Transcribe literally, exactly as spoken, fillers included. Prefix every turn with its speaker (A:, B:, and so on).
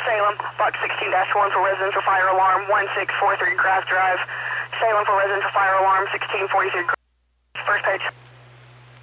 A: Salem, box sixteen dash one for residential fire alarm, one six four three Grass Drive. Salem for residential fire alarm, sixteen forty-three. First page.